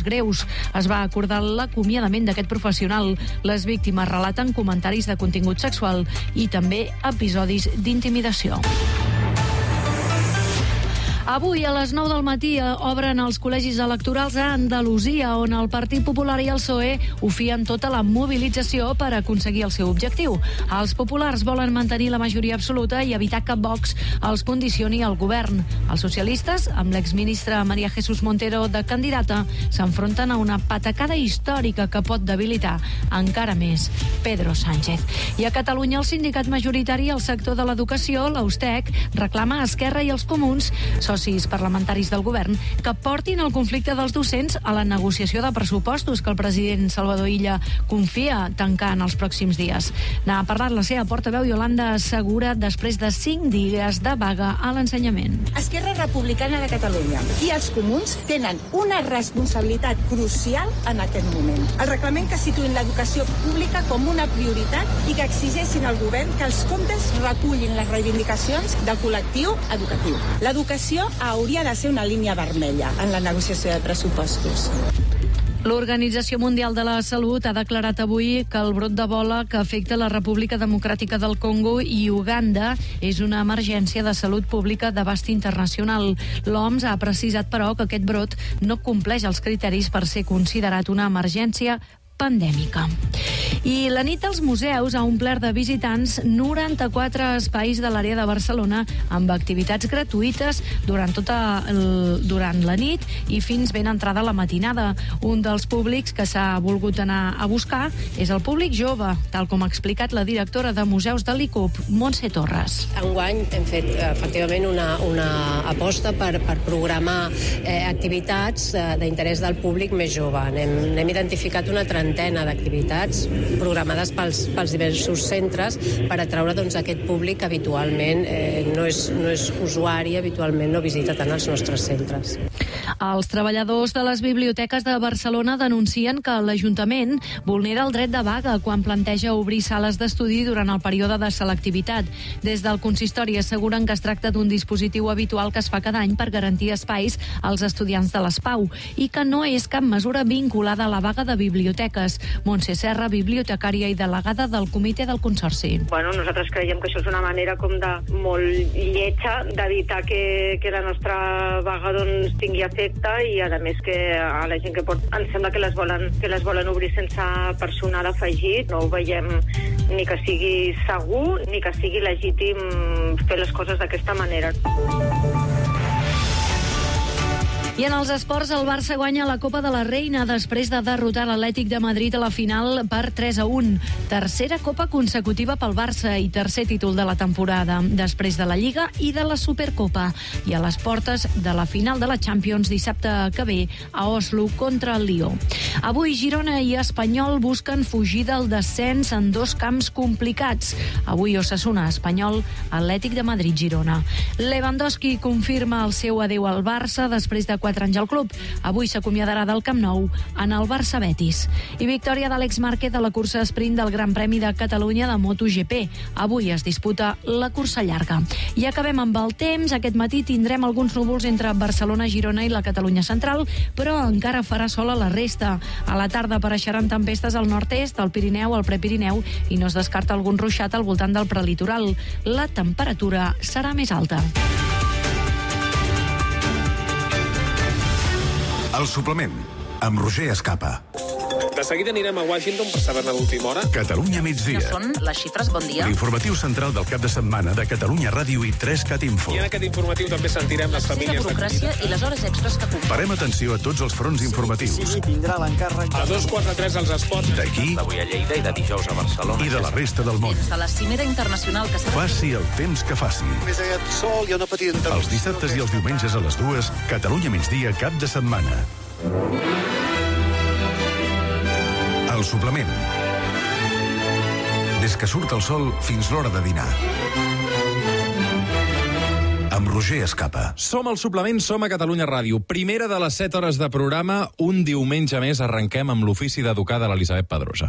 greus. Es va acordar l'acomiadament d'aquest professional. Les víctimes relaten comentaris de contingut sexual i també episodis d'intimidació. Avui a les 9 del matí obren els col·legis electorals a Andalusia, on el Partit Popular i el PSOE ho fien tota la mobilització per aconseguir el seu objectiu. Els populars volen mantenir la majoria absoluta i evitar que Vox els condicioni al govern. Els socialistes, amb l'exministre María Jesús Montero de candidata, s'enfronten a una patacada històrica que pot debilitar encara més Pedro Sánchez. I a Catalunya el sindicat majoritari al sector de l'educació, l'Austec, reclama a Esquerra i els Comuns, socis parlamentaris del govern, que portin el conflicte dels docents a la negociació de pressupostos que el president Salvador Illa confia tancar en els pròxims dies. N'ha parlat la seva portaveu Yolanda Segura després de 5 dies de vaga a l'ensenyament. Esquerra Republicana de Catalunya i els Comuns tenen una responsabilitat crucial en aquest moment. El reglament que situïn l'educació pública com una prioritat i que exigeixin al govern que els comptes recullin les reivindicacions del col·lectiu educatiu. L'educació hauria de ser una línia vermella en la negociació de pressupostos. L'Organització Mundial de la Salut ha declarat avui que el brot d'Ebola que afecta la República Democràtica del Congo i Uganda és una emergència de salut pública d'abast internacional. L'OMS ha precisat, però, que aquest brot no compleix els criteris per ser considerat una emergència pandèmica. I la nit dels museus ha omplert de visitants 94 espais de l'àrea de Barcelona amb activitats gratuïtes durant la nit i fins ben entrada la matinada. Un dels públics que s'ha volgut anar a buscar és el públic jove, tal com ha explicat la directora de museus de l'ICUP, Montse Torres. Enguany hem fet efectivament una aposta per programar activitats d'interès del públic més jove. N'hem identificat una trentena d'activitats programades pels diversos centres per atraure aquest públic que habitualment no és usuari, habitualment no visita tant els nostres centres. Els treballadors de les biblioteques de Barcelona denuncien que l'Ajuntament vulnera el dret de vaga quan planteja obrir sales d'estudi durant el període de selectivitat. Des del consistori asseguren que es tracta d'un dispositiu habitual que es fa cada any per garantir espais als estudiants de l'ESPAU i que no és cap mesura vinculada a la vaga de biblioteques. Montse Serra, bibliotecària i delegada del comitè del Consorci. Nosaltres creiem que això és una manera com de molt lletja d'evitar que la nostra vaga tingui efecte i a més que a la gent que ens sembla que les volen obrir sense personal afegit. No ho veiem ni que sigui segur ni que sigui legítim fer les coses d'aquesta manera. I en els esports, el Barça guanya la Copa de la Reina després de derrotar l'Atlètic de Madrid a la final per 3-1. Tercera Copa consecutiva pel Barça i tercer títol de la temporada, després de la Lliga i de la Supercopa. I a les portes de la final de la Champions dissabte que ve a Oslo contra el Lió. Avui Girona i Espanyol busquen fugir del descens en dos camps complicats. Avui Osasuna, Espanyol, Atlètic de Madrid, Girona. Lewandowski confirma el seu adeu al Barça després de 4 anys al club. Avui s'acomiadarà del Camp Nou en el Barça Betis. I victòria d'Àlex Márquez a la cursa sprint del Gran Premi de Catalunya de MotoGP. Avui es disputa la cursa llarga. I acabem amb el temps. Aquest matí tindrem alguns núvols entre Barcelona, Girona i la Catalunya central, però encara farà sol a la resta. A la tarda apareixeran tempestes al nord-est, al Pirineu, al Prepirineu, i no es descarta algun ruixat al voltant del prelitoral. La temperatura serà més alta. El suplement, amb Roger Escapa. De seguida anirem a Washington per saber-ne d'última hora. Catalunya migdia. Que són les xifres bon dia. L'informatiu central del cap de setmana de Catalunya Ràdio i 3CAT Info. I en aquest informatiu també sentirem les famílies... La burocràcia i les hores extres que comporten. Parem atenció a tots els fronts informatius. Sí, tindrà l'encàrrec. A 2-4-3 als esports. D'aquí. D'avui a Lleida i de dijous a Barcelona. I de la resta del món. Des de la cimera internacional que serà... Faci el temps que faci. Més aquest sol i una petita interrupció. Els dissabtes i els diumenges a les 2, Catalunya migdia, cap de setmana. El suplement. Des que surt el sol fins l'hora de dinar. Amb Roger Escapa. Som al suplement, som a Catalunya Ràdio. Primera de les 7 hores de programa. Un diumenge més arrenquem amb l'ofici d'educar de l'Elisabet Pedrosa.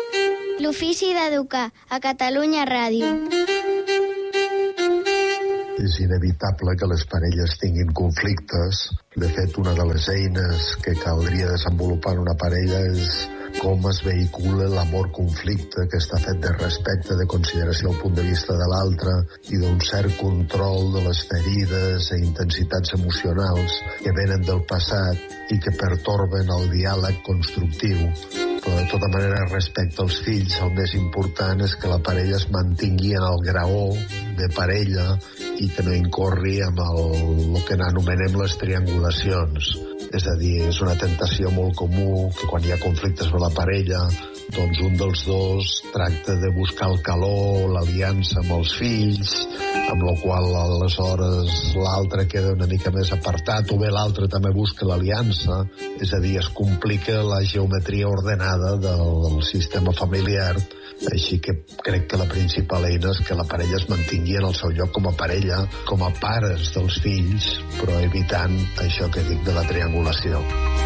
L'ofici d'educar a Catalunya Ràdio. És inevitable que les parelles tinguin conflictes. De fet, una de les eines que caldria desenvolupar en una parella és com es vehicula l'amor-conflicte, que està fet de respecte, de consideració al punt de vista de l'altre i d'un cert control de les ferides i intensitats emocionals que venen del passat i que pertorben el diàleg constructiu. Però de tota manera, respecte als fills, el més important és que la parella es mantingui en el graó de parella i que no incorri amb el que anomenem les triangulacions. És a dir, és una tentació molt comú que quan hi ha conflictes amb la parella, doncs un dels dos tracta de buscar el calor, l'aliança amb els fills, amb la qual aleshores l'altre queda una mica més apartat, o bé l'altre també busca l'aliança. És a dir, es complica la geometria ordenada del sistema familiar. Així que crec que la principal eina és que la parella es mantingui en el seu lloc com a parella, com a pares dels fills, però evitant això que dic de la triangulació.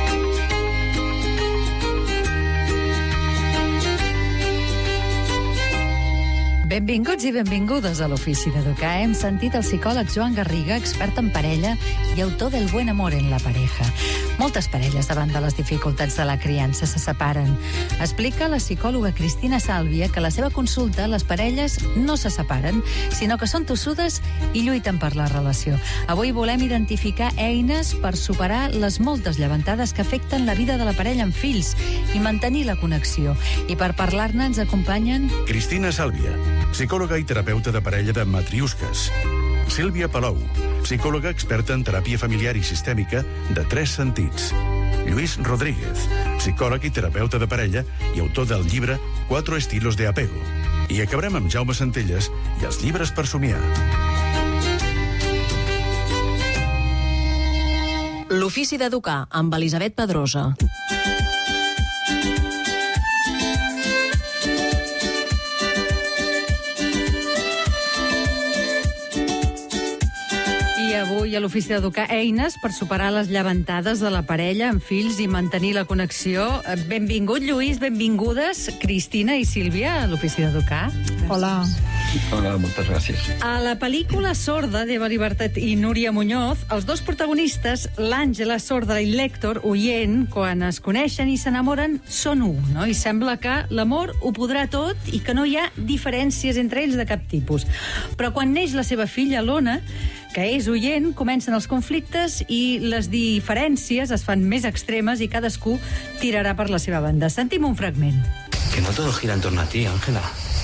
Benvinguts i benvingudes a l'Ofici d'Educar. Hem sentit el psicòleg Joan Garriga, expert en parella i autor del Buen amor en la pareja. Moltes parelles, davant de les dificultats de la criança, se separen. Explica la psicòloga Cristina Sàlvia que a la seva consulta les parelles no se separen, sinó que són tossudes i lluiten per la relació. Avui volem identificar eines per superar les moltes llevantades que afecten la vida de la parella amb fills i mantenir la connexió. I per parlar-ne ens acompanyen Cristina Sàlvia, psicòloga i terapeuta de parella de Matriusques. Sílvia Palou, psicòloga experta en teràpia familiar i sistèmica de 3 sentits. Lluís Rodríguez, psicòleg i terapeuta de parella i autor del llibre 4 estilos de apego. I acabarem amb Jaume Centelles i els llibres per somiar. L'Ofici d'Educar amb Elisabet Pedrosa. Avui a l'Ofici d'Educar eines per superar les llevantades de la parella amb fills i mantenir la connexió. Benvingut, Lluís, benvingudes, Cristina i Sílvia, a l'Ofici d'Educar. Hola. Hola, moltes gràcies. A la pel·lícula Sorda, d'Eva Libertat i Núria Muñoz, els dos protagonistes, l'Àngela sorda i l'Héctor, oient, quan es coneixen i s'enamoren, són un, no? I sembla que l'amor ho podrà tot i que no hi ha diferències entre ells de cap tipus. Però quan neix la seva filla, l'Ona, que és oient, comencen els conflictes i les diferències es fan més extremes i cadascú tirarà per la seva banda. Sentim un fragment. Que no todo gira en torno a ti, Ángela.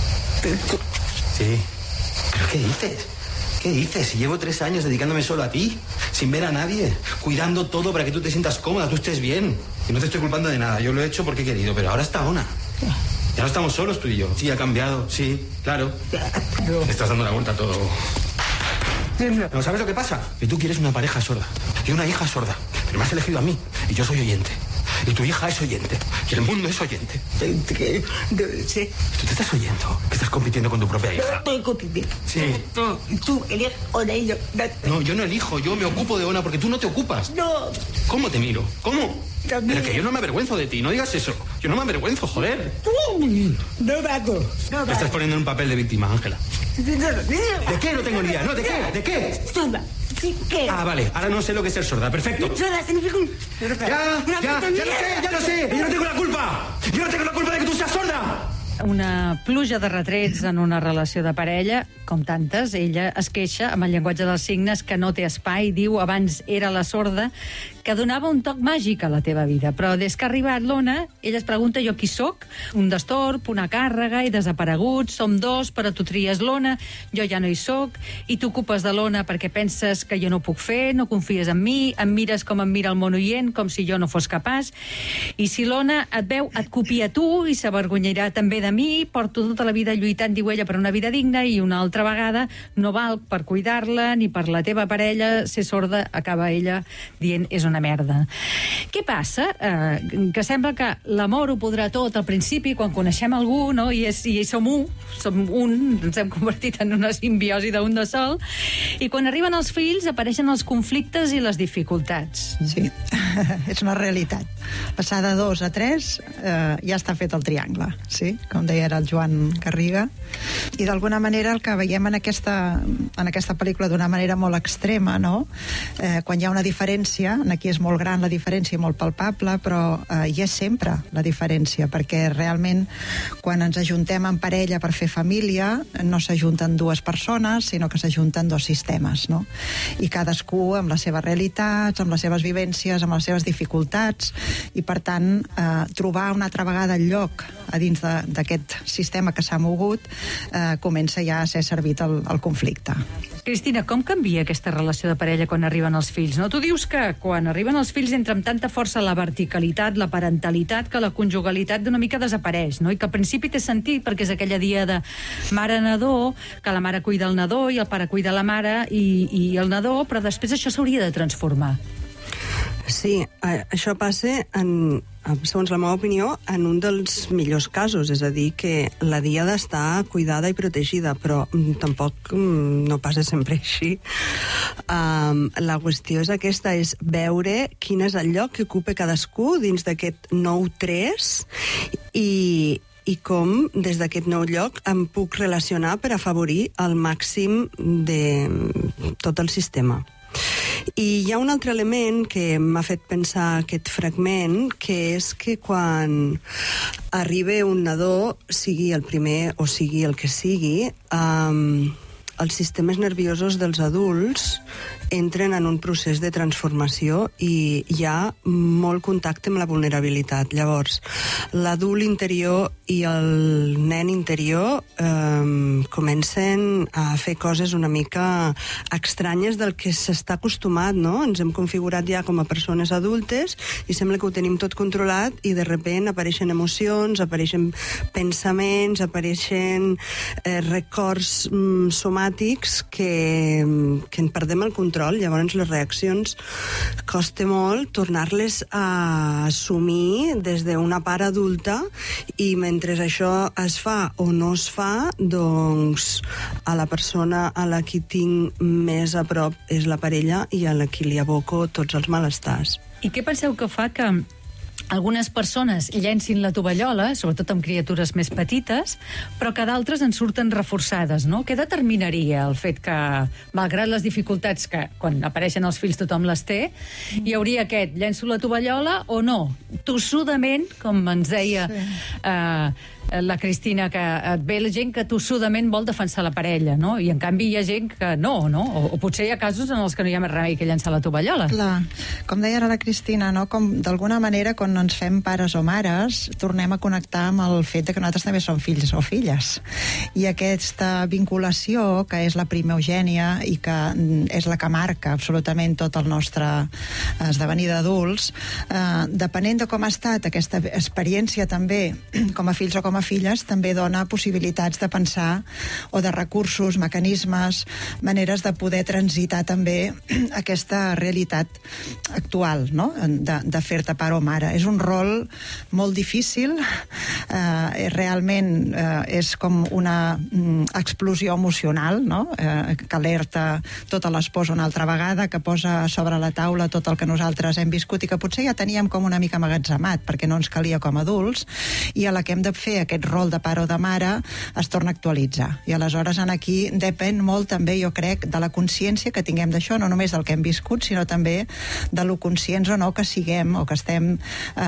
Sí. ¿Pero qué dices? ¿Qué dices? Si llevo 3 años dedicándome solo a ti, sin ver a nadie, cuidando todo para que tú te sientas cómoda, tú estés bien. Y no te estoy culpando de nada, yo lo he hecho porque he querido, pero ahora está Ona. Ya no estamos solos tú y yo. Sí, ha cambiado, sí, claro. Le estás dando la vuelta a todo. ¿No sabes lo que pasa? Que tú quieres una pareja sorda y una hija sorda, pero me has elegido a mí y yo soy oyente. Y tu hija es oyente. Y el mundo es oyente. Sí. ¿Tú te estás oyendo? Que estás compitiendo con tu propia hija. No estoy compitiendo. Sí. Tú eliges Ona y yo. No, yo no elijo. Yo me ocupo de Ona porque tú no te ocupas. No. ¿Cómo te miro? ¿Cómo? También. Pero que yo no me avergüenzo de ti. No digas eso. Yo no me avergüenzo, joder. No me hago. Te estás poniendo en un papel de víctima, Ángela. ¿De qué no tengo ni idea? ¿No? ¿De qué? ¿De qué? Sorda. ¿Qué? Ah, vale. Ahora no sé lo que es ser sorda. Perfecto. Sorda significa un... Ya lo sé. Yo no tengo la culpa. Yo no tengo la culpa de que tú seas sorda. Una pluja de retrets en una relació de parella, com tantes. Ella es queixa amb el llenguatge dels signes que no té espai, diu abans era la sorda, que donava un toc màgic a la teva vida. Però des que ha arribat l'Ona, ella es pregunta jo qui sóc, un destorb, una càrrega, he desaparegut, som dos, però tu tries l'Ona, jo ja no hi sóc, i tu ocupes de l'Ona perquè penses que jo no puc fer, no confies en mi, em mires com em mira el món oient, com si jo no fos capaç, i si l'Ona et veu, et copia tu i s'avergonyirà també de mi, porto tota la vida lluitant, diu ella, per una vida digna, i una altra vegada no val per cuidar-la ni per la teva parella, ser sorda, acaba ella dient, és una merda. Què passa? Que sembla que l'amor ho podrà tot al principi, quan coneixem algú, no? I som un, ens hem convertit en una simbiosi d'un de sol, i quan arriben els fills apareixen els conflictes i les dificultats. Sí. és una realitat. Passar de 2 a 3 ja està fet el triangle, sí? Com deia el Joan Garriga. I d'alguna manera el que veiem en aquesta pel·lícula d'una manera molt extrema, no? Quan hi ha una diferència, aquí és molt gran la diferència, molt palpable, però hi és sempre la diferència, perquè realment quan ens ajuntem en parella per fer família, no s'ajunten 2 persones, sinó que s'ajunten 2 sistemes, no? I cadascú amb les seves realitats, amb les seves vivències, amb les seves dificultats, i per tant trobar una altra vegada el lloc a dins d'aquest sistema que s'ha mogut comença ja a ser servit el conflicte. Cristina, com canvia aquesta relació de parella quan arriben els fills? No? Tu dius que quan arriben els fills entra amb tanta força la verticalitat, la parentalitat, que la conjugalitat d'una mica desapareix, no? I que al principi té sentit perquè és aquella dia de mare-nadó, que la mare cuida el nadó i el pare cuida la mare i el nadó, però després això s'hauria de transformar. Sí, això passa, segons la meva opinió, en un dels millors casos, és a dir, que la dia ha d'estar cuidada i protegida, però tampoc no passa sempre així. La qüestió és aquesta, és veure quin és el lloc que ocupa cadascú dins d'aquest nou 3 i com des d'aquest nou lloc em puc relacionar per afavorir el màxim de tot el sistema. I hi ha un altre element que m'ha fet pensar aquest fragment, que és que quan arriba un nadó, sigui el primer o sigui el que sigui, els sistemes nerviosos dels adults entren en un procés de transformació i hi ha molt contacte amb la vulnerabilitat. Llavors, l'adult interior i el nen interior comencen a fer coses una mica estranyes del que s'està acostumat, no? Ens hem configurat ja com a persones adultes i sembla que ho tenim tot controlat i de sobte apareixen emocions, apareixen pensaments, apareixen records somàtics que en perdem el control. Llavors les reaccions costa molt tornar-les a assumir des d'una part adulta i mentre això es fa o no es fa, doncs a la persona a la qui tinc més a prop és la parella i a la qui li aboco tots els malestars. I què penseu que fa que algunes persones llencin la tovallola, sobretot amb criatures més petites, però que d'altres en surten reforçades, no? Què determinaria el fet que, malgrat les dificultats que quan apareixen els fills tothom les té, hi hauria aquest, llenço la tovallola o no? Tossudament, com ens deia la Cristina, que et ve la gent que tossudament vol defensar la parella, no? I en canvi hi ha gent que no? O potser hi ha casos en els que no hi ha més remei que llençar la tovallola. Clar, com deia ara la Cristina, no? Com d'alguna manera quan ens fem pares o mares tornem a connectar amb el fet que nosaltres també som fills o filles. I aquesta vinculació, que és la primogènia i que és la que marca absolutament tot el nostre esdevenir d'adults, depenent de com ha estat aquesta experiència també com a fills o com a filles, també dona possibilitats de pensar o de recursos, mecanismes, maneres de poder transitar també aquesta realitat actual, no? De fer-te pare o mare. És un rol molt difícil, realment és com una explosió emocional, no? Que alerta tota l'espòs una altra vegada, que posa sobre la taula tot el que nosaltres hem viscut i que potser ja teníem com una mica ammagatzemat perquè no ens calia com a adults, i a la que hem de fer aquest rol de pare o de mare es torna a actualitzar. I aleshores aquí depèn molt també, jo crec, de la consciència que tinguem d'això, no només del que hem viscut, sinó també de lo conscients o no que siguem o que estem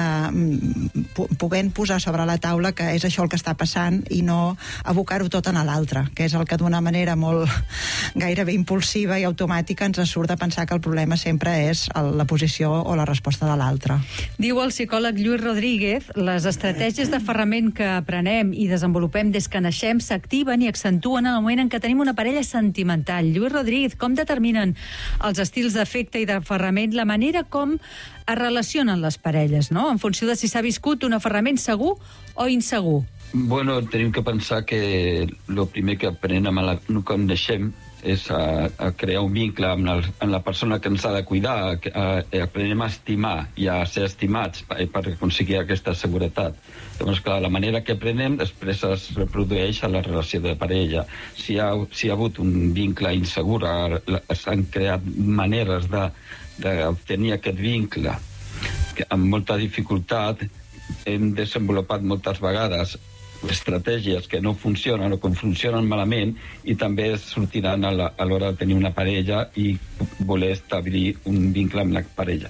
podent posar sobre la taula que és això el que està passant i no abocar-ho tot en l'altre, que és el que d'una manera molt gairebé impulsiva i automàtica ens surt de pensar que el problema sempre és la posició o la resposta de l'altre. Diu el psicòleg Lluís Rodríguez, les estratègies d'aferrament que aprenem i desenvolupem des que naixem s'activen i accentuen en el moment en què tenim una parella sentimental. Lluís Rodríguez, com determinen els estils d'afecte i d'aferrament la manera com es relacionen les parelles, no? En funció de si s'ha viscut un aferrament segur o insegur. Bueno, tenim que pensar que el primer que aprenem quan naixem és a crear un vincle amb la persona que ens ha de cuidar, aprenem a estimar i a ser estimats per aconseguir aquesta seguretat. Llavors, clar, la manera que aprenem després es reprodueix a la relació de parella. Si hi ha hagut un vincle insegur, s'han creat maneres d'obtenir aquest vincle amb molta dificultat hem desenvolupat moltes vegades estratègies que no funcionen o que funcionen malament i també sortiran a l'hora de tenir una parella i voler establir un vincle amb la parella.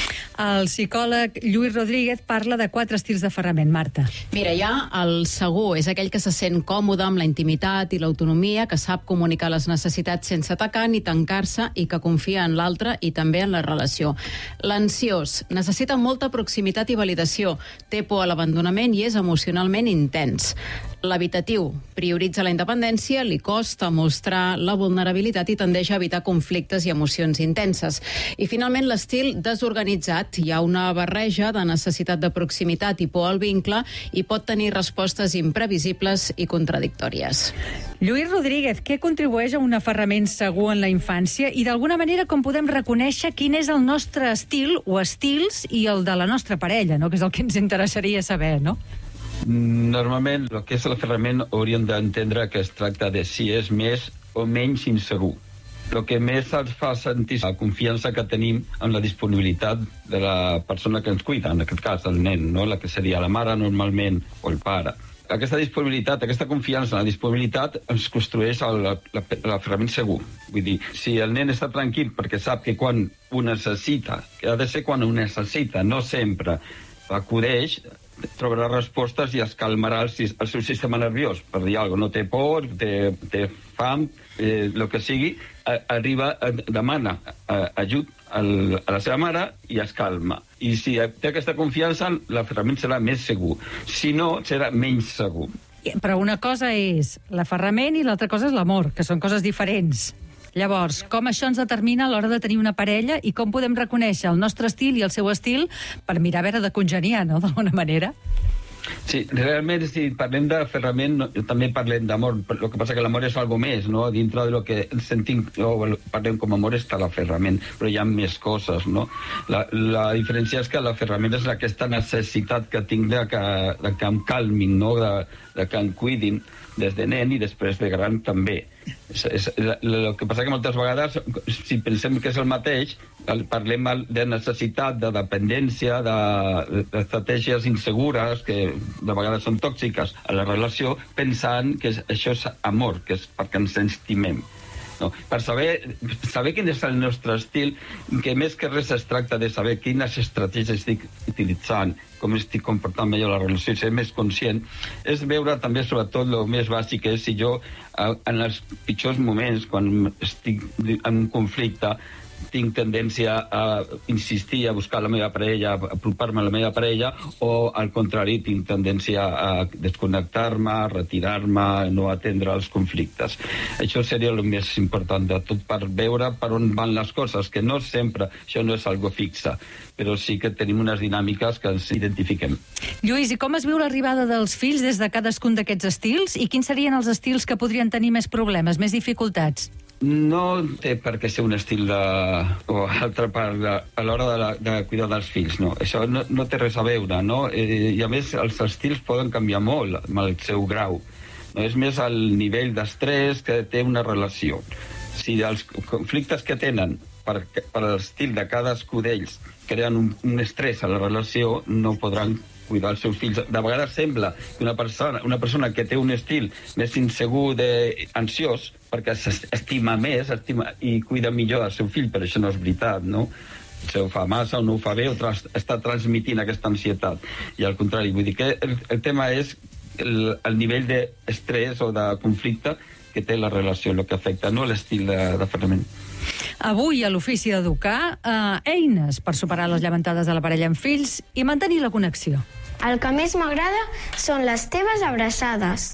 El psicòleg Lluís Rodríguez parla de 4 estils d'aferrament. Marta. Mira, hi ha el segur, és aquell que se sent còmode amb la intimitat i l'autonomia, que sap comunicar les necessitats sense atacar ni tancar-se i que confia en l'altre i també en la relació. L'ansiós necessita molta proximitat i validació, té por a l'abandonament i és emocionalment intens. L'evitatiu prioritza la independència, li costa mostrar la vulnerabilitat i tendeix a evitar conflictes i emocions intenses. I finalment l'estil desorganitzat. Hi ha una barreja de necessitat de proximitat i por al vincle i pot tenir respostes imprevisibles i contradictòries. Lluís Rodríguez, què contribueix a un aferrament segur en la infància i d'alguna manera com podem reconèixer quin és el nostre estil o estils i el de la nostra parella, no? Que és el que ens interessaria saber, no? Normalment, el que és l'aferrament hauríem d'entendre que es tracta de si és més o menys insegur. El que més ens fa sentir la confiança que tenim en la disponibilitat de la persona que ens cuida, en aquest cas el nen, no? La que seria la mare normalment o el pare. Aquesta disponibilitat, aquesta confiança en la disponibilitat ens construeix l'aferrament segur. Vull dir, si el nen està tranquil perquè sap que quan ho necessita, que ha de ser quan ho necessita, no sempre, acudeix, trobarà respostes i es calmarà el seu sistema nerviós. Per dir alguna cosa, no té por, té fam, el que sigui, arriba, demana ajut a la seva mare i es calma. I si té aquesta confiança, l'aferrament serà més segur. Si no, serà menys segur. Però una cosa és l'aferrament i l'altra cosa és l'amor, que són coses diferents. Llavors, com això ens determina a l'hora de tenir una parella i com podem reconèixer el nostre estil i el seu estil per mirar a veure de congeniar, no?, d'alguna manera? Sí, realment, si parlem d'aferrament, també parlem d'amor. El que passa que l'amor és algo més, no? Dintre de lo que sentim o parlem com a amor està l'aferrament, però hi ha més coses, no? La diferència és que l'aferrament és aquesta necessitat que tinc de que em calmin, no? De que em cuidin des de nen i després de gran també. El que passa que moltes vegades, si pensem que és el mateix, parlem de necessitat, de dependència, d'estratègies insegures, que de vegades són tòxiques a la relació, pensant que això és amor, que és perquè ens estimem. No? Per saber quin és el nostre estil, que més que res es tracta de saber quines estratègies estic utilitzant, com estic comportant millor la relació i ser més conscient, és veure també, sobretot, el més bàsic, és si jo, en els pitjors moments, quan estic en un conflicte, tinc tendència a insistir, a buscar la meva parella, a apropar-me a la meva parella, o al contrari, tinc tendència a desconnectar-me, a retirar-me, a no atendre els conflictes. Això seria el més important de tot, per veure per on van les coses, que no sempre, això no és algo fixe, però sí que tenim unes dinàmiques que ens identifiquem. Lluís, i com es viu l'arribada dels fills des de cadascun d'aquests estils? I quins serien els estils que podrien tenir més problemes, més dificultats? No té per què ser un estil o altra part a l'hora de cuidar dels fills, no. Això no té res a veure, no? I a més, els estils poden canviar molt amb el seu grau. No? És més el nivell d'estrès que té una relació. Si els conflictes que tenen per l'estil de cadascú d'ells creen un estrès a la relació, no podran cuidar els seus fills. De vegades sembla que una persona que té un estil més insegur, ansiós, perquè s'estima més i cuida millor el seu fill, però això no és veritat, no? Si ho fa massa o no ho fa bé, o està transmitint aquesta ansietat. I al contrari, vull dir que el tema és el nivell d'estrès o de conflicte que té la relació, el que afecta, no l'estil d'aferrament. Avui a l'Ofici d'Educar, eines per superar les llevantades de la parella amb fills i mantenir la connexió. El que més m'agrada són les teves abraçades.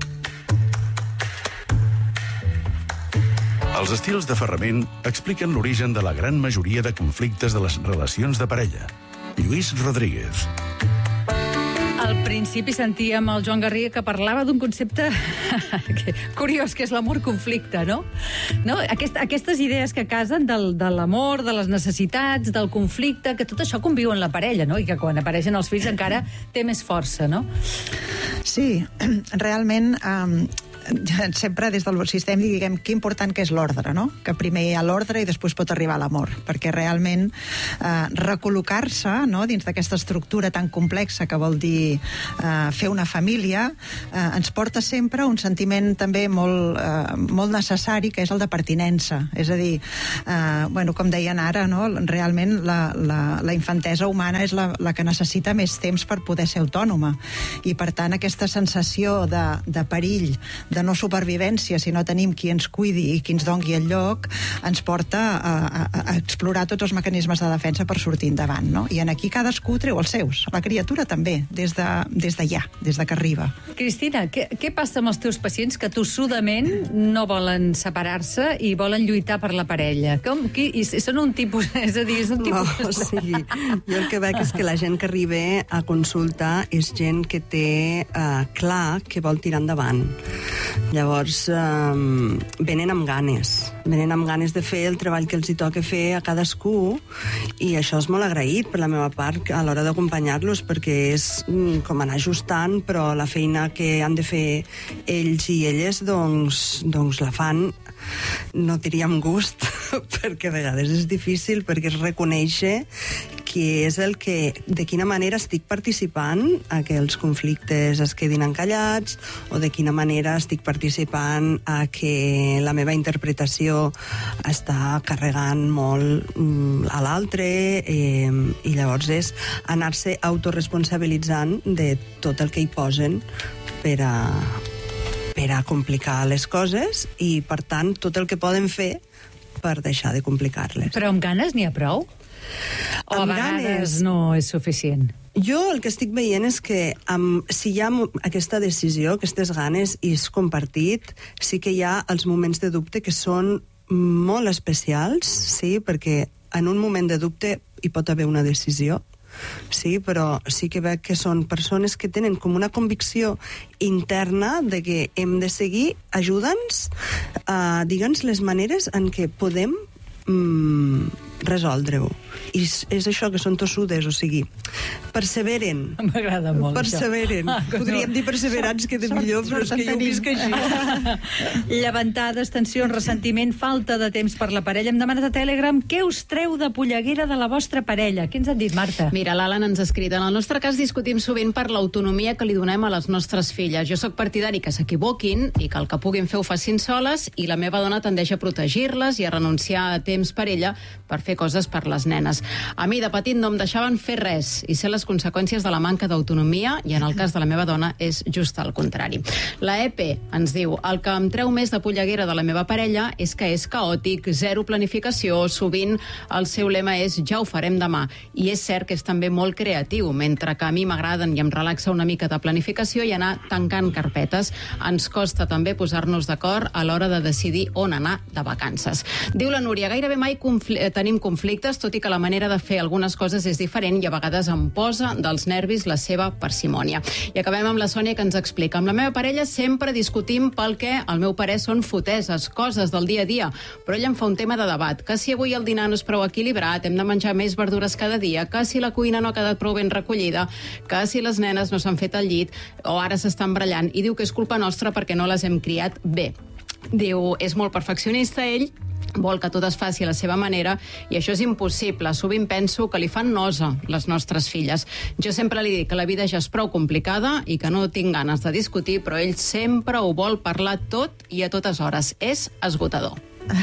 Els estils d'aferrament expliquen l'origen de la gran majoria de conflictes de les relacions de parella. Lluís Rodríguez. Al principi sentíem el Joan Garriga que parlava d'un concepte curiós, que és l'amor-conflicte, no? Aquestes idees que casen de l'amor, de les necessitats, del conflicte, que tot això conviu en la parella, no? I que quan apareixen els fills encara té més força, no? Sí, realment sempre des del sistema diguem que important que és l'ordre, no? Que primer hi ha l'ordre i després pot arribar l'amor, perquè realment recol·locar-se, no?, dins d'aquesta estructura tan complexa que vol dir fer una família, ens porta sempre un sentiment també molt necessari, que és el de pertinença. És a dir, com deien ara, no?, realment la infantesa humana és la que necessita més temps per poder ser autònoma, i per tant aquesta sensació de perill, de no supervivència si no tenim qui ens cuidi i qui ens doni el lloc, ens porta a explorar tots els mecanismes de defensa per sortir endavant, no? I en aquí cadascú treu els seus, la criatura també, des de que arriba. Cristina, què passa amb els teus pacients que tossudament no volen separar-se i volen lluitar per la parella? Són un tipus... És a dir, és un tipus... No, o sigui, jo el que veig és que la gent que arriba a consulta és gent que té clar que vol tirar endavant. Llavors, venen amb ganes de fer el treball que els hi toca fer a cadascú, i això és molt agraït per la meva part a l'hora d'acompanyar-los, perquè és com anar ajustant, però la feina que han de fer ells i elles doncs la fan, no diria amb gust, perquè a vegades és difícil, perquè es reconèixer que és de quina manera estic participant a que els conflictes es quedin encallats, o de quina manera estic participant a que la meva interpretació està carregant molt a l'altre, i llavors és anar-se autoresponsabilitzant de tot el que hi posen per a complicar les coses, i per tant tot el que poden fer per deixar de complicar-les. Però amb ganes n'hi ha prou? O a vegades no és suficient? Jo el que estic veient és que si hi ha aquesta decisió, aquestes ganes, i és compartit, sí que hi ha els moments de dubte que són molt especials, sí, perquè en un moment de dubte hi pot haver una decisió, sí, però sí que veig que són persones que tenen com una convicció interna de que hem de seguir. Ajuda'ns, digue'ns les maneres en què podem resoldre-ho. I és això, que són tossudes, o sigui, perseveren. M'agrada molt, perseveren. Podríem dir perseverants, queda millor, però és que jo ho visc així. Llevantades, tensions, ressentiment, falta de temps per la parella. Em demanat a Telegram què us treu de polleguera de la vostra parella. Què ens han dit, Marta? Mira, l'Alan ens ha escrit: en el nostre cas discutim sovint per l'autonomia que li donem a les nostres filles. Jo sóc partidari que s'equivoquin i que el que puguin fer ho facin soles, i la meva dona tendeix a protegir-les i a renunciar a temps per ella per fer coses per les nenes. A mi, de petit, no em deixaven fer res i ser les conseqüències de la manca d'autonomia, i en el cas de la meva dona és just al contrari. La EP ens diu: el que em treu més de polleguera de la meva parella és que és caòtic, zero planificació, sovint el seu lema és ja ho farem demà, i és cert que és també molt creatiu, mentre que a mi m'agraden i em relaxa una mica de planificació i anar tancant carpetes. Ens costa també posar-nos d'acord a l'hora de decidir on anar de vacances. Diu la Núria: gairebé mai tenim conflictes, tot i que la manera de fer algunes coses és diferent i a vegades em posa dels nervis la seva parsimònia. I acabem amb la Sònia, que ens explica: amb la meva parella sempre discutim pel que al meu parer són foteses, coses del dia a dia, però ella em fa un tema de debat, que si avui el dinar no és prou equilibrat, hem de menjar més verdures cada dia, que si la cuina no ha quedat prou ben recollida, que si les nenes no s'han fet al llit o ara s'estan brallant, i diu que és culpa nostra perquè no les hem criat bé. Diu, és molt perfeccionista ell, vol que tot es faci a la seva manera, i això és impossible. Sovint penso que li fan nosa les nostres filles. Jo sempre li dic que la vida ja és prou complicada i que no tinc ganes de discutir, però ell sempre ho vol parlar tot i a totes hores. És esgotador.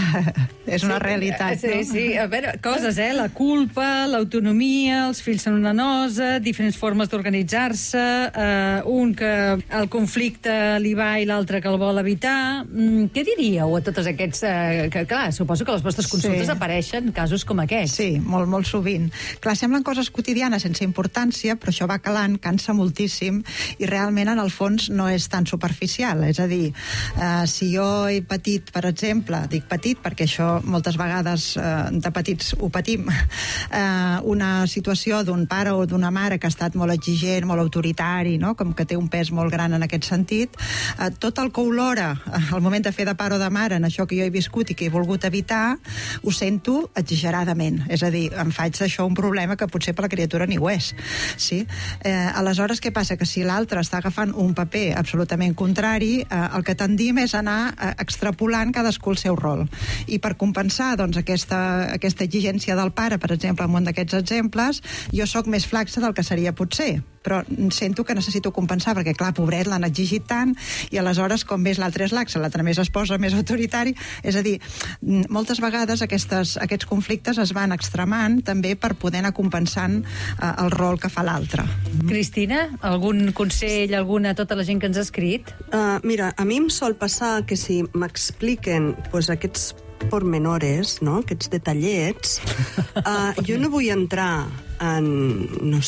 És una realitat, sí, no? Sí, a veure, coses, la culpa, l'autonomia, els fills són una nosa, diferents formes d'organitzar-se, un que el conflicte li va i l'altre que el vol evitar. Què diríeu a tots aquests... que, clar, suposo que a les vostres consultes apareixen casos com aquests. Sí, molt, molt sovint. Clar, semblen coses quotidianes sense importància, però això va calant, cansa moltíssim, i realment, en el fons, no és tan superficial. És a dir, si jo he patit, per exemple, dic, petit, perquè això moltes vegades de petits ho patim, una situació d'un pare o d'una mare que ha estat molt exigent, molt autoritari, no? Com que té un pes molt gran en aquest sentit, tot el que olora al moment de fer de pare o de mare en això que jo he viscut i que he volgut evitar, ho sento exageradament. És a dir, em faig d'això un problema que potser per la criatura ni ho és. Sí? Aleshores, què passa? Que si l'altre està agafant un paper absolutament contrari, el que tendim és anar extrapolant cadascú el seu rol. I per compensar doncs, aquesta exigència del pare, per exemple, en un d'aquests exemples, jo sóc més flaxa del que seria potser, però sento que necessito compensar, perquè, clar, pobret, l'han exigit tant, i aleshores, com més l'altre és laxa, l'altre més es posa més autoritari. És a dir, moltes vegades aquests conflictes es van extremant també per poder anar compensant el rol que fa l'altre. Cristina, algun consell, alguna a tota la gent que ens ha escrit? Mira, a mi em sol passar que si m'expliquen aquests pormenores, no? Aquests detallets, jo no vull entrar en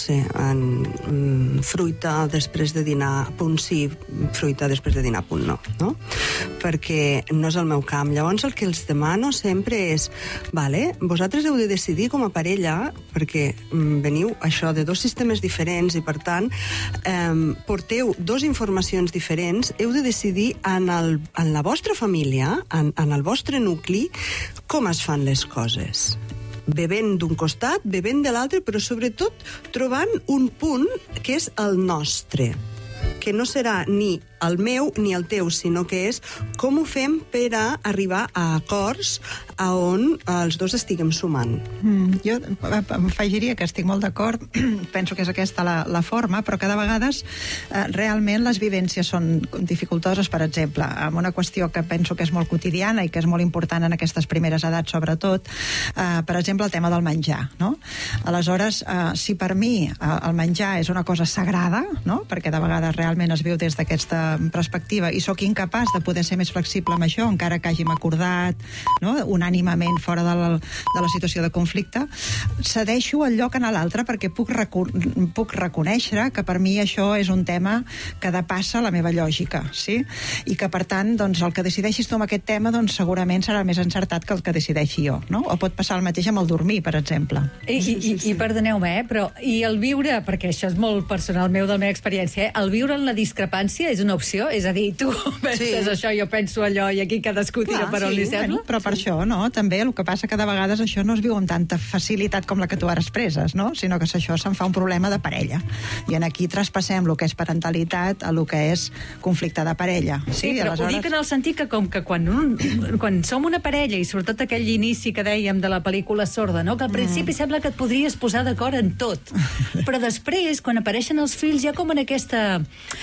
fruita després de dinar, punt sí, fruita després de dinar, punt no? Perquè no és el meu camp. Llavors el que els demano sempre és, vale, vosaltres heu de decidir com a parella, perquè veniu això de dos sistemes diferents i per tant porteu dos informacions diferents, heu de decidir en la vostra família, en el vostre nucli, com es fan les coses. Bevent d'un costat, bevent de l'altre, però sobretot trobant un punt que és el nostre, que no serà ni el meu ni el teu, sinó que és com ho fem per a arribar a acords a on els dos estiguem sumant. Jo afegiria que estic molt d'acord, penso que és aquesta la forma, però cada vegades realment les vivències són dificultoses, per exemple, amb una qüestió que penso que és molt quotidiana i que és molt important en aquestes primeres edats, sobretot, per exemple, el tema del menjar, no? Aleshores, si per mi el menjar és una cosa sagrada, no? Perquè de vegades realment es viu des d'aquesta perspectiva i sóc incapaç de poder ser més flexible amb això, encara que hàgim acordat, no? Unànimament fora de la situació de conflicte, cedeixo el lloc en l'altre perquè puc reconèixer que per mi això és un tema que depassa la meva lògica, sí? I que per tant, doncs, el que decideixis tu amb aquest tema, doncs segurament serà més encertat que el que decideixi jo, no? O pot passar el mateix amb el dormir, per exemple. I perdoneu-me, però i el viure, perquè això és molt personal meu, de la meva experiència, el viure en la discrepància és una opció? És a dir, tu penses això, jo penso allò, i aquí cadascú tira per on li sembla? Bueno, però per això, no? També el que passa que de vegades això no es viu amb tanta facilitat com la que tu ara expresses, no? Sinó que això se'n fa un problema de parella. I en aquí traspassem el que és parentalitat a el que és conflicte de parella. Sí, però aleshores... ho dic en el sentit que com que quan som una parella, i sobretot aquell inici que dèiem de la pel·lícula Sorda, no? Que al principi sembla que et podries posar d'acord en tot. Però després, quan apareixen els fills, ja com en aquesta...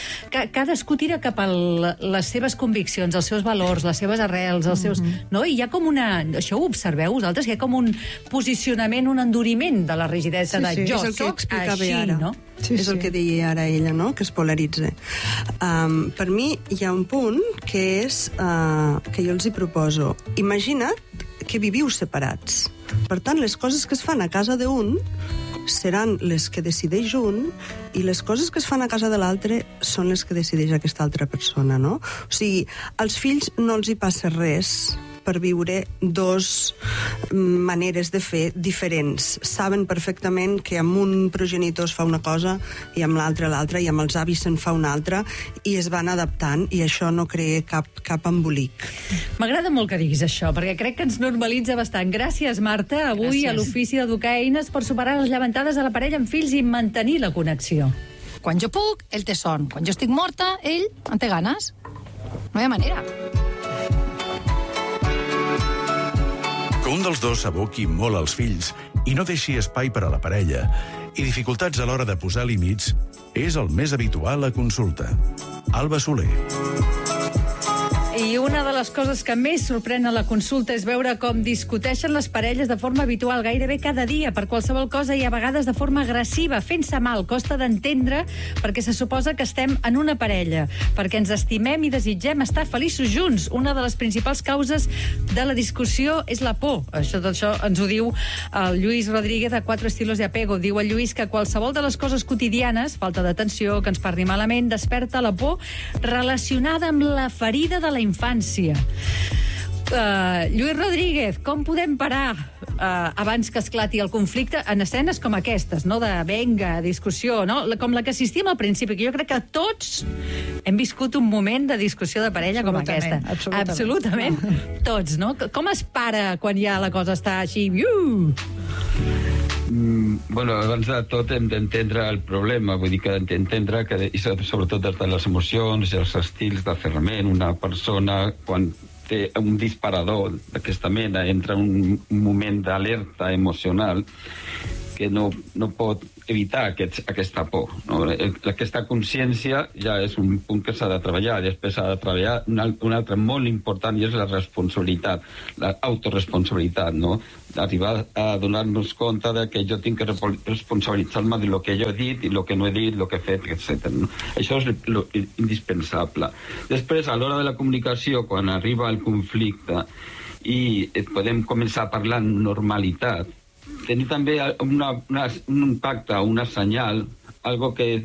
Cadascú tira cap a les seves conviccions, els seus valors, les seves arrels, els seus... No? I hi ha com una... Això ho observeu vosaltres? Hi ha com un posicionament, un enduriment de la rigidesa de jo soc així, no? És el que deia ara ella, no? Que es polaritza. Per mi hi ha un punt que és que jo els hi proposo. Imagina't que viviu separats. Per tant, les coses que es fan a casa d'un seran les que decideix un i les coses que es fan a casa de l'altre són les que decideix aquesta altra persona, no? O sigui, als fills no els hi passa res per viure dos maneres de fer diferents. Saben perfectament que amb un progenitor es fa una cosa i amb l'altre l'altra, i amb els avis se'n fa una altra, i es van adaptant, i això no crea cap embolic. M'agrada molt que diguis això, perquè crec que ens normalitza bastant. Gràcies, Marta, avui a l'Ofici d'Educar Eines per superar les llevantades de la parella amb fills i mantenir la connexió. Quan jo puc, ell té son. Quan jo estic morta, ell en té ganes. No hi ha manera. Que un dels dos s'aboqui molt als fills i no deixi espai per a la parella i dificultats a l'hora de posar límits és el més habitual a consulta. Alba Soler. I una de les coses que més sorprèn a la consulta és veure com discuteixen les parelles de forma habitual, gairebé cada dia, per qualsevol cosa, i a vegades de forma agressiva, fent-se mal. Costa d'entendre perquè se suposa que estem en una parella, perquè ens estimem i desitgem estar feliços junts. Una de les principals causes de la discussió és la por. Això ens ho diu el Lluís Rodríguez de 4 estilos de apego. Diu el Lluís que qualsevol de les coses quotidianes, falta d'atenció, que ens parli malament, desperta la por relacionada amb la ferida de la infància. Lluís Rodríguez, com podem parar abans que esclati el conflicte en escenes com aquestes, no? De venga, discussió, no? Com la que assistíem al principi, que jo crec que tots hem viscut un moment de discussió de parella com aquesta. Absolutament. Tots, no? Com es para quan ja la cosa està així? Bueno, abans de tot hem d'entendre el problema, vull dir que entendre que, i sobretot des de les emocions i els estils d'aferrament, una persona quan té un disparador d'aquesta mena entra en un moment d'alerta emocional que no pot evitar aquesta por. No? Aquesta consciència ja és un punt que s'ha de treballar. Després s'ha de treballar un altre molt important i és la responsabilitat, l'autoresponsabilitat, no? Arribar a donar-nos compte de que jo tinc que responsabilitzar-me de lo que jo he dit i lo que no he dit, lo que he fet, etc. No? Això és indispensable. Després, a l'hora de la comunicació, quan arriba el conflicte i podem començar a parlar en normalitat, tenir també un pacte, una senyal, algo que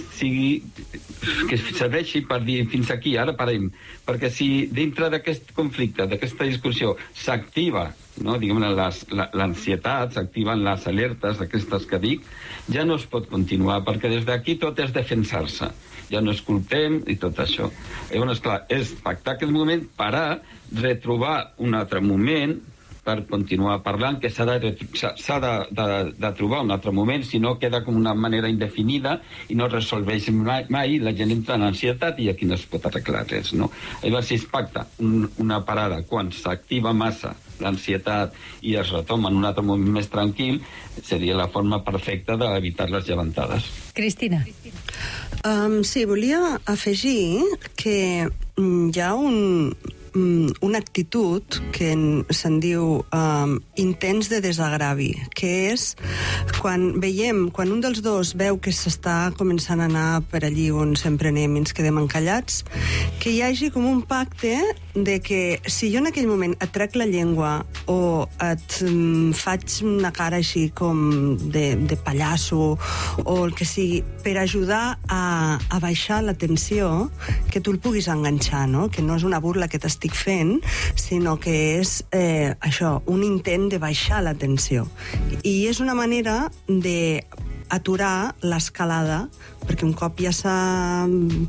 serveixi per dir fins aquí, ara parem. Perquè si dintre d'aquest conflicte, d'aquesta discussió, s'activa, no, diguem, l'ansietat, s'activen les alertes d'aquestes que dic, ja no es pot continuar, perquè des d'aquí tot és defensar-se. Ja no escoltem i tot això. Llavors, clar, és pactar aquest moment, parar, retrobar un altre moment, per continuar parlant, que s'ha de trobar un altre moment, si no queda com una manera indefinida i no resolveix mai, la gent entra en ansietat i aquí no es pot arreglar res, no? Llavors, si es pacta una parada quan s'activa massa l'ansietat i es retoma en un altre moment més tranquil, seria la forma perfecta d'evitar les llevantades. Cristina. Sí, volia afegir que hi ha una actitud que se'n diu intents de desagravi, que és quan un dels dos veu que s'està començant a anar per allí on sempre anem i ens quedem encallats, que hi hagi com un pacte de que si jo en aquell moment et trec la llengua o et faig una cara així com de pallasso o el que sigui, per ajudar a baixar la tensió, que tu el puguis enganxar, no? Que no és una burla que t'estic fent, sinó que és això, un intent de baixar la tensió. I és una manera d'aturar l'escalada, perquè un cop ja s'ha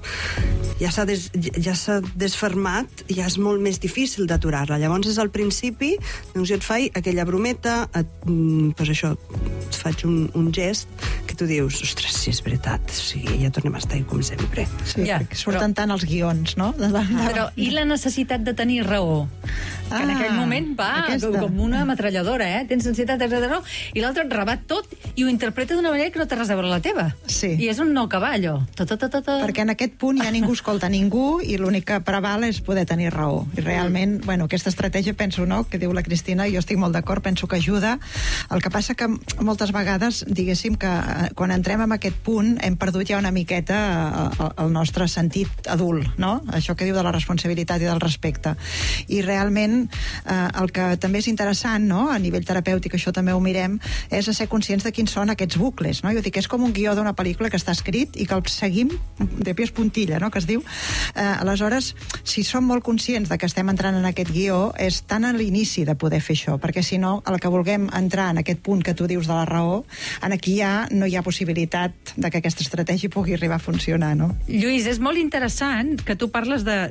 desfermat, ja és molt més difícil d'aturar-la. Llavors és al principi, doncs jo et faig aquella brometa, doncs això, et faig un gest que tu dius, ostres, si és veritat, o sigui, ja tornem a estar ahí com sempre. Sí, perquè surten tant els guions, no? Però i la necessitat de tenir raó? Que en aquell moment va com una metralladora, tens ansietat, i l'altre et rebat tot i ho interpreta d'una manera que no té res a veure la teva. Sí. I és un no cavallo. Perquè en aquest punt ja ningú escolta ningú i l'únic que preval és poder tenir raó. I realment, bueno, aquesta estratègia, penso, no?, que diu la Cristina, i jo estic molt d'acord, penso que ajuda. El que passa que moltes vegades, diguéssim, que quan entrem en aquest punt hem perdut ja una miqueta el nostre sentit adult, no? Això que diu de la responsabilitat i del respecte. I realment el que també és interessant, no?, a nivell terapèutic, això també ho mirem, és a ser conscients de quins són aquests bucles, no? Jo dic, és com un guió d'una pel·lícula que està escrit i que el seguim de pies puntilla, no?, que es diu. Aleshores, si som molt conscients de que estem entrant en aquest guió, és tan a l'inici de poder fer això, perquè si no, el que vulguem entrar en aquest punt que tu dius de la raó, en aquí ja no hi ha possibilitat de que aquesta estratègia pugui arribar a funcionar, no? Lluís, és molt interessant que tu parles de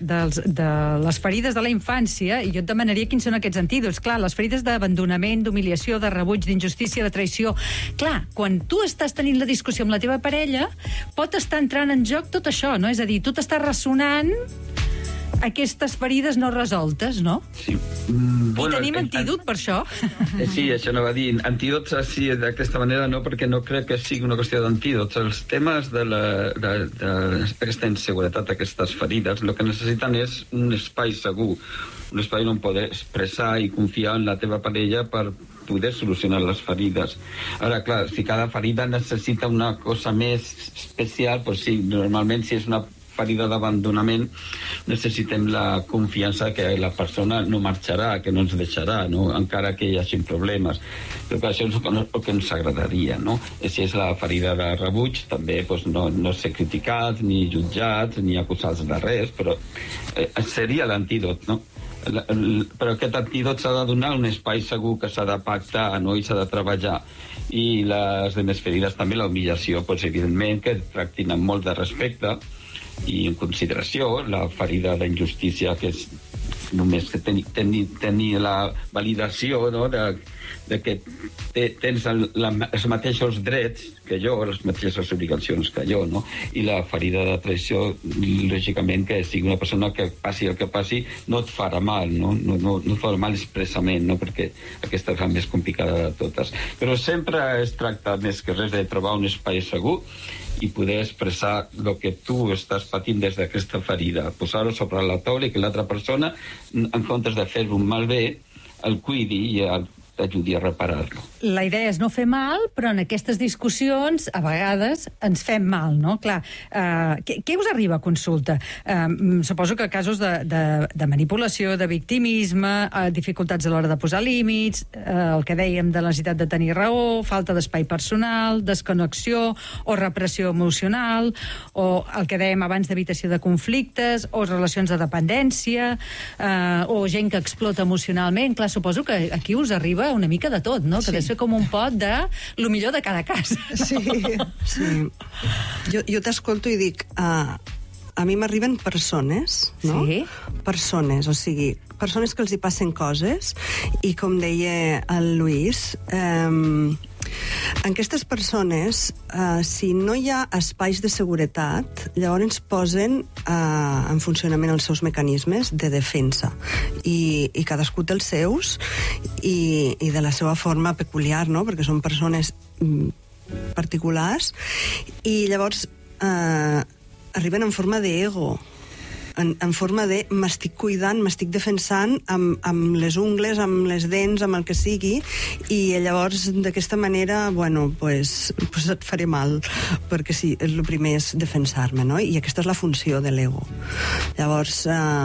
les ferides de la infància i jo et demanaria quins són aquests antídots. Clar, les ferides d'abandonament, d'humiliació, de rebuig, d'injustícia, de traïció. Clar, quan tu estàs tenint la discussió amb la teva parella, pot estar entrant en joc tot això, no? És a dir, tu t'estàs ressonant aquestes ferides no resoltes, no? Sí. I tenim antídot per això? Sí, això no va dir. Antídots així, d'aquesta manera, no, perquè no crec que sigui una qüestió d'antídots. Els temes d'aquesta inseguretat, aquestes ferides, el que necessiten és un espai segur, un espai on poder expressar i confiar en la teva parella per poder solucionar les ferides. Ara, clar, si cada ferida necessita una cosa més especial, doncs sí, normalment si és una ferida d'abandonament necessitem la confiança que la persona no marxarà, que no ens deixarà, no? Encara que hi hagi problemes. Però això és el que ens agradaria, no? Si és la ferida de rebuig, també doncs, no ser criticats, ni jutjats, ni acusats de res, però seria l'antídot, no? però aquest antídot s'ha de donar un espai segur que s'ha de pactar, no? I s'ha de treballar. I les demés ferides també, la humillació, doncs, evidentment que tractin amb molt de respecte i en consideració. La ferida d'injustícia, que és només que tenir la validació, no? de que tens els mateixos drets que jo, les mateixes obligacions que jo, no? I la ferida de traïció, lògicament, que sigui una persona que passi el que passi, no et farà mal, no et farà mal expressament, no? Perquè aquesta és la més complicada de totes. Però sempre es tracta més que res de trobar un espai segur i poder expressar el que tu estàs patint des d'aquesta ferida, posar-ho sobre la taula i que l'altra persona, en comptes de fer un malbé, el cuidi i t'ajudi a reparar-lo. La idea és no fer mal, però en aquestes discussions, a vegades, ens fem mal, no? Clar, què us arriba a consulta? Suposo que casos de manipulació, de victimisme, dificultats a l'hora de posar límits, el que dèiem de la necessitat de tenir raó, falta d'espai personal, desconnexió o repressió emocional, o el que dèiem abans d'evitació de conflictes, o relacions de dependència, o gent que explota emocionalment. Clar, suposo que aquí us arriba una mica de tot, no? Que deu ser com un pot de lo millor de cada cas. Sí. Jo t'escolto i dic, a mi m'arriben persones, no? Sí. Persones, o sigui, persones que els hi passen coses, i com deia el Lluís, aquestes persones, si no hi ha espais de seguretat, llavors posen en funcionament els seus mecanismes de defensa, i cadascú té els seus, i de la seva forma peculiar, no? Perquè són persones particulars, i llavors arriben en forma d'ego, en forma de m'estic cuidant, m'estic defensant amb les ungles, amb les dents, amb el que sigui, i llavors d'aquesta manera, bueno, pues et faré mal, perquè sí, el primer és defensar-me, no? I aquesta és la funció de l'ego. Llavors,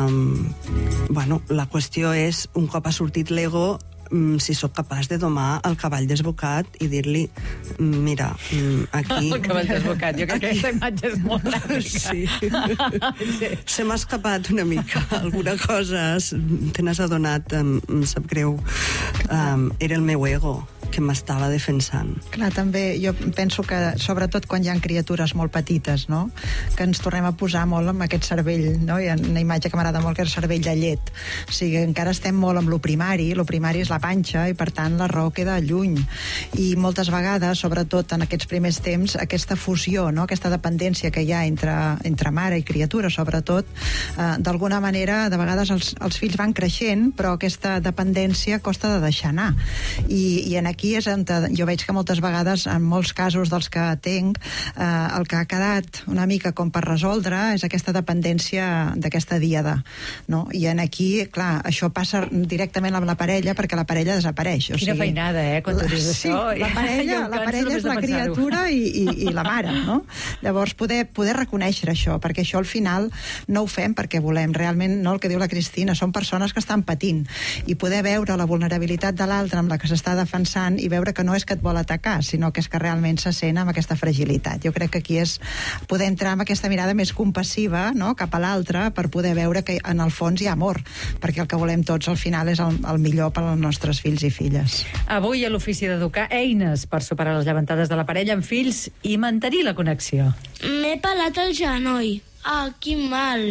bueno, la qüestió és, un cop ha sortit l'ego, si sóc capaç de domar el cavall desbocat i dir-li, mira, aquí... El cavall desbocat, jo crec que aquesta imatge és molt dràstica. Sí. Se m'ha escapat una mica, alguna cosa, te n'has adonat, em sap greu. Era el meu ego que m'estava defensant. Clar, també jo penso que, sobretot quan hi ha criatures molt petites, no?, que ens tornem a posar molt amb aquest cervell, no? Hi ha una imatge que m'agrada molt, que és el cervell de llet. O sigui, encara estem molt amb lo primari és la panxa, i per tant la raó queda lluny. I moltes vegades, sobretot en aquests primers temps, aquesta fusió, no?, aquesta dependència que hi ha entre mare i criatura, sobretot, d'alguna manera, de vegades els fills van creixent, però aquesta dependència costa de deixar anar. I en aquí és on jo veig que moltes vegades, en molts casos dels que atenc, el que ha quedat una mica com per resoldre és aquesta dependència d'aquesta díada, no? I en aquí, clar, això passa directament amb la parella, perquè la parella desapareix. O sigui, quina feinada, quan tu dius això. Sí, la parella és la criatura i la mare, no? Llavors, poder reconèixer això, perquè això al final no ho fem perquè volem. Realment, no, el que diu la Cristina, són persones que estan patint, i poder veure la vulnerabilitat de l'altre amb la que s'està defensant i veure que no és que et vol atacar, sinó que és que realment se sent amb aquesta fragilitat. Jo crec que aquí és poder entrar amb aquesta mirada més compassiva, no?, cap a l'altre, per poder veure que en el fons hi ha amor, perquè el que volem tots al final és el millor per als nostres fills i filles. Avui a l'Ofici d'Educar, eines per superar les llevantades de la parella amb fills i mantenir la connexió. M'he pelat el genoll. Ah, quin mal.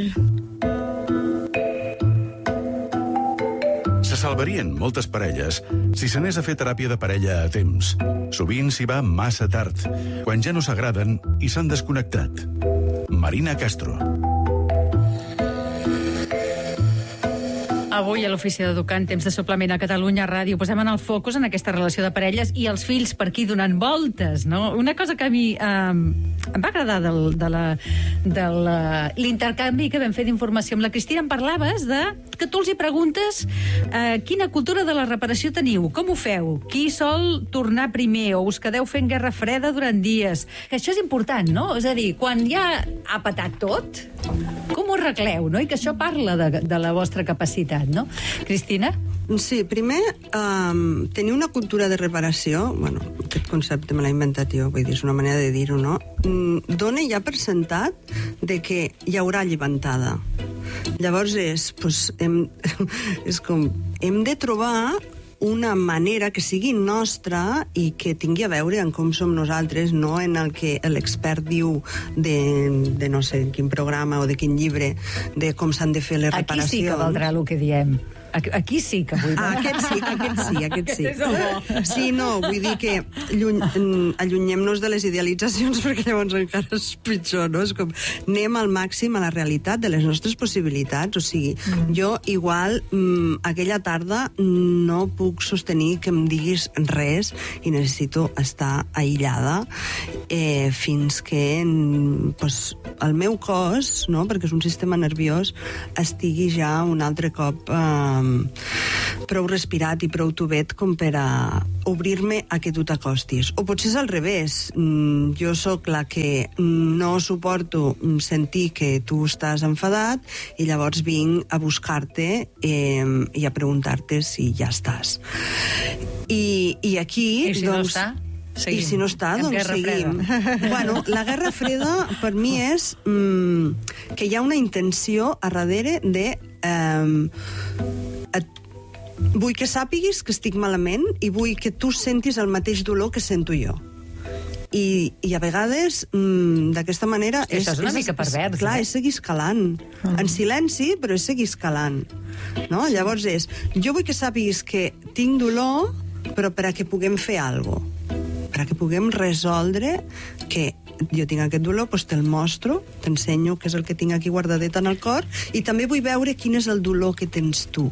Se salvarien moltes parelles si s'anés a fer teràpia de parella a temps. Sovint s'hi va massa tard, quan ja no s'agraden i s'han desconnectat. Marina Castro. Avui a l'Ofici d'Educar, en temps de suplement a Catalunya Ràdio, posem en el focus en aquesta relació de parelles i els fills per aquí donant voltes, no? Una cosa que a mi em va agradar de l'intercanvi que vam fer d'informació amb la Cristina, em parlaves de que tu els hi preguntes quina cultura de la reparació teniu, com ho feu, qui sol tornar primer, o us quedeu fent guerra freda durant dies, que això és important, no? És a dir, quan ja ha patat tot, com ho arregleu, no? I que això parla de la vostra capacitat, no? Cristina? Sí, primer, tenir una cultura de reparació, bueno, aquest concepte me l'he inventat jo, vull dir, és una manera de dir-ho, no? Dona ja per sentat de que hi haurà llevantada. Llavors hem de trobar una manera que sigui nostra i que tingui a veure amb com som nosaltres, no en el que l'expert diu de no sé quin programa o de quin llibre, de com s'han de fer les reparacions. Aquí sí que valdrà el que diem. Aquí sí que vull dir. Aquest sí. Aquest és el bo. Sí, no, vull dir que allunyem-nos de les idealitzacions perquè llavors encara és pitjor, no? És com, anem al màxim a la realitat de les nostres possibilitats, o sigui, jo igual aquella tarda no puc sostenir que em diguis res i necessito estar aïllada fins que el meu cos, no? Perquè és un sistema nerviós, estigui ja un altre cop prou respirat i prou tubet com per a obrir-me a que tu t'acostis. O potser és al revés. Jo sóc la que no suporto sentir que tu estàs enfadat i llavors vinc a buscar-te i a preguntar-te si ja estàs. I aquí, I si doncs... no està? Seguim. I si no està, doncs seguim. Bueno, la Guerra Freda per mi és que hi ha una intenció a darrere de vull que sàpiguis que estic malament i vull que tu sentis el mateix dolor que sento jo. I a vegades, d'aquesta manera... Això és una mica pervers, clar, és seguir escalant. En silenci, però és seguir escalant. No? Llavors jo vull que sàpiguis que tinc dolor, però per a que puguem fer alguna cosa. Per a que puguem resoldre que jo tinc aquest dolor, doncs te'l mostro, t'ensenyo què és el que tinc aquí guardadet en el cor, i també vull veure quin és el dolor que tens tu.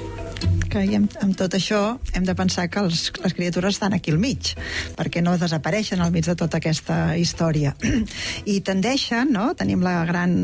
I amb tot això hem de pensar que les criatures estan aquí al mig, perquè no desapareixen al mig de tota aquesta història. I tendeixen, no? Tenim la gran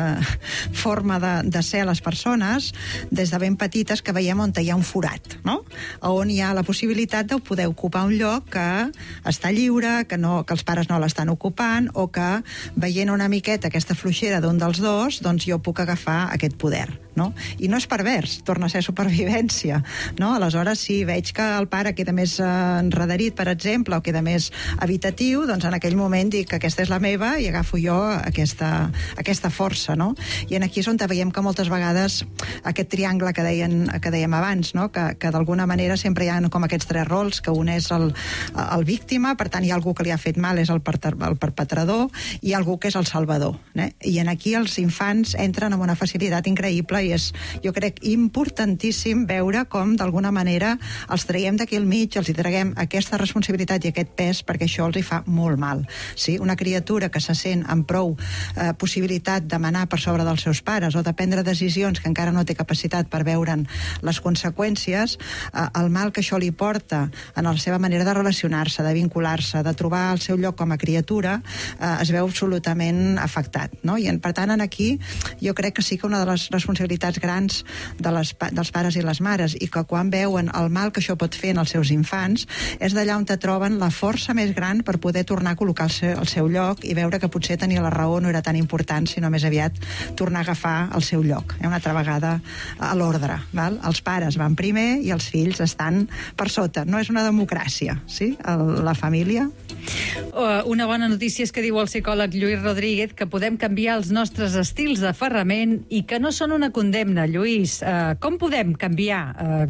forma de ser les persones des de ben petites que veiem on hi ha un forat, no? On hi ha la possibilitat de poder ocupar un lloc que està lliure, que els pares no l'estan ocupant, o que veient una miqueta aquesta fluixera d'un dels dos, doncs jo puc agafar aquest poder, no? I no és pervers, torna a ser supervivència, no? Aleshores, si veig que el pare queda més enredarit, per exemple, o queda més habitatiu, doncs en aquell moment dic que aquesta és la meva i agafo jo aquesta força, no? I aquí és on veiem que moltes vegades aquest triangle que dèiem abans, no? Que d'alguna manera sempre hi ha com aquests tres rols, que un és el víctima, per tant hi ha algú que li ha fet mal, és el perpetrador, i algú que és el salvador, i aquí els infants entren amb una facilitat increïble i és, jo crec, importantíssim veure com d'alguna manera els traiem d'aquí al mig, els hi traguem aquesta responsabilitat i aquest pes, perquè això els hi fa molt mal. Sí? Una criatura que se sent amb prou possibilitat de manar per sobre dels seus pares o de prendre decisions que encara no té capacitat per veure'n les conseqüències, el mal que això li porta en la seva manera de relacionar-se, de vincular-se, de trobar el seu lloc com a criatura, es veu absolutament afectat, no? I per tant, aquí jo crec que sí que una de les responsabilitats grans dels pares i les mares, i que quan veuen el mal que això pot fer en els seus infants, és d'allà on te troben la força més gran per poder tornar a col·locar al seu lloc i veure que potser tenir la raó no era tan important, sinó més aviat tornar a agafar el seu lloc. Una altra vegada a l'ordre. Els pares van primer i els fills estan per sota. No és una democràcia, sí? La família. Una bona notícia és que diu el psicòleg Lluís Rodríguez que podem canviar els nostres estils d'aferrament i que no són una condemna. Lluís, com podem canviar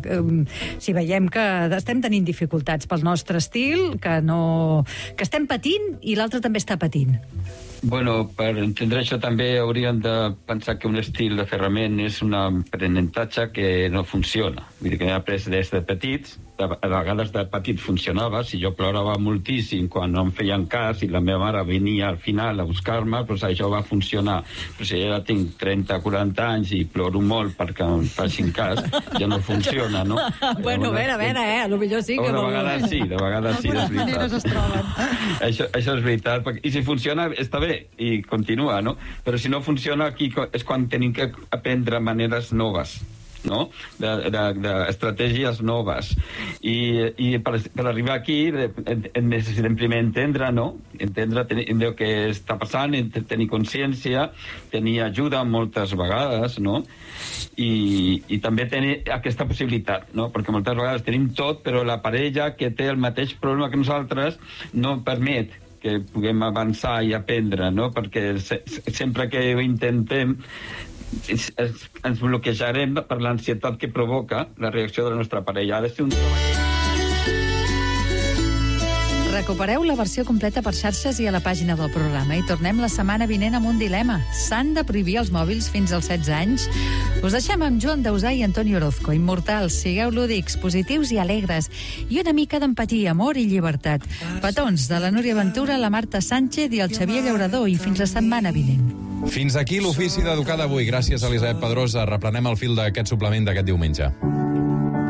si veiem que estem tenint dificultats pel nostre estil, que estem patint i l'altre també està patint? Bueno, per entendre això també hauríem de pensar que un estil d'aferrament és un aprenentatge que no funciona. Vull dir que hem après des de petits, a vegades de petit funcionava, si jo plorava moltíssim quan no em feien cas i la meva mare venia al final a buscar-me, doncs això va funcionar. Però si ja tinc 30-40 anys i ploro molt perquè em facin cas, ja no funciona, no? Bueno, a veure, potser sí que... De vegades sí, és veritat. Això és veritat, i si funciona està bé i continua, no? Però si no funciona, aquí és quan tenim que aprendre maneres noves, no? D'estratègies noves. I per arribar aquí necessitem primer entendre, no? Entendre el que està passant, tenir consciència, tenir ajuda moltes vegades, no? I també tenir aquesta possibilitat, no? Perquè moltes vegades tenim tot, però la parella que té el mateix problema que nosaltres no permet que puguem avançar i aprendre, no? Perquè sempre que ho intentem ens bloquejarem per l'ansietat que provoca la reacció de la nostra parella. Ha de ser un... Recupereu la versió completa per xarxes i a la pàgina del programa i tornem la setmana vinent amb un dilema. S'han de prohibir els mòbils fins als 16 anys? Us deixem amb Joan Dausà i Antoni Orozco. Immortals, sigueu lúdics, positius i alegres i una mica d'empatia, amor i llibertat. Petons de la Núria Ventura, la Marta Sánchez i el Xavier Llaurador i fins la setmana vinent. Fins aquí l'ofici d'educar d'avui. Gràcies a Elisabet Pedrosa. Reprenem el fil d'aquest suplement d'aquest diumenge.